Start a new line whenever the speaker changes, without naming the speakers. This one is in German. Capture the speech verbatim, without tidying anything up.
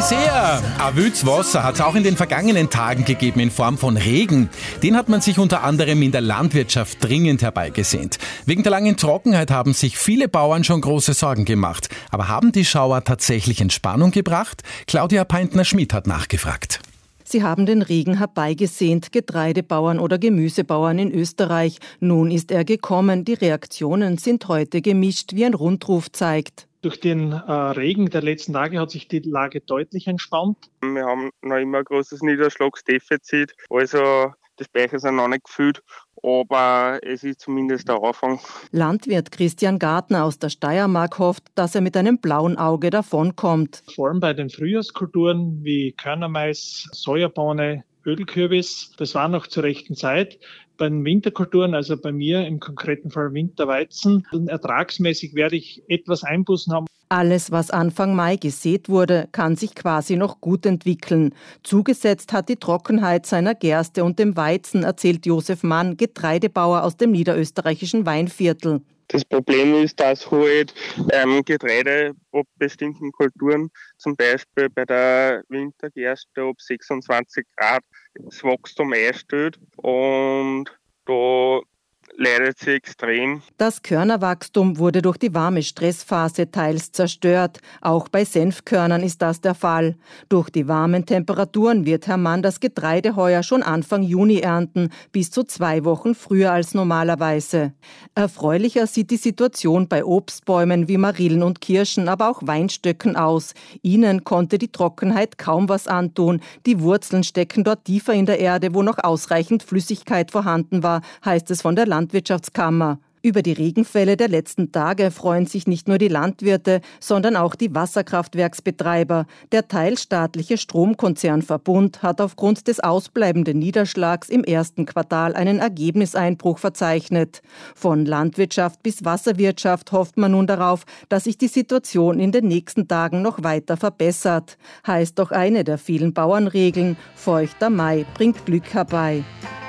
sehr! Awüts Wasser hat es auch in den vergangenen Tagen gegeben in Form von Regen. Den hat man sich unter anderem in der Landwirtschaft dringend herbeigesehnt. Wegen der langen Trockenheit haben sich viele Bauern schon große Sorgen gemacht. Aber haben die Schauer tatsächlich Entspannung gebracht? Claudia Peintner-Schmidt hat nachgefragt.
Sie haben den Regen herbeigesehnt, Getreidebauern oder Gemüsebauern in Österreich. Nun ist er gekommen. Die Reaktionen sind heute gemischt, wie ein Rundruf zeigt.
Durch den äh, Regen der letzten Tage hat sich die Lage deutlich entspannt.
Wir haben noch immer ein großes Niederschlagsdefizit, also die Speicher sind noch nicht gefüllt, aber es ist zumindest der Anfang.
Landwirt Christian Gartner aus der Steiermark hofft, dass er mit einem blauen Auge davonkommt.
Vor allem bei den Frühjahrskulturen wie Körnermais, Sojabohne, Ödelkürbis, das war noch zur rechten Zeit. Bei den Winterkulturen, also bei mir im konkreten Fall Winterweizen, ertragsmäßig werde ich etwas Einbußen haben.
Alles, was Anfang Mai gesät wurde, kann sich quasi noch gut entwickeln. Zugesetzt hat die Trockenheit seiner Gerste und dem Weizen, erzählt Josef Mann, Getreidebauer aus dem niederösterreichischen Weinviertel.
Das Problem ist, dass halt ähm, Getreide ab bestimmten Kulturen, zum Beispiel bei der Wintergerste ab sechsundzwanzig Grad, das Wachstum einstellt und da leidet sie extrem.
Das Körnerwachstum wurde durch die warme Stressphase teils zerstört. Auch bei Senfkörnern ist das der Fall. Durch die warmen Temperaturen wird Herr Mann das Getreide heuer schon Anfang Juni ernten, bis zu zwei Wochen früher als normalerweise. Erfreulicher sieht die Situation bei Obstbäumen wie Marillen und Kirschen, aber auch Weinstöcken aus. Ihnen konnte die Trockenheit kaum was antun. Die Wurzeln stecken dort tiefer in der Erde, wo noch ausreichend Flüssigkeit vorhanden war, heißt es von der Landwirtschaftskammer. Über die Regenfälle der letzten Tage freuen sich nicht nur die Landwirte, sondern auch die Wasserkraftwerksbetreiber. Der teilstaatliche Stromkonzernverbund hat aufgrund des ausbleibenden Niederschlags im ersten Quartal einen Ergebniseinbruch verzeichnet. Von Landwirtschaft bis Wasserwirtschaft hofft man nun darauf, dass sich die Situation in den nächsten Tagen noch weiter verbessert. Heißt doch eine der vielen Bauernregeln: Feuchter Mai bringt Glück herbei.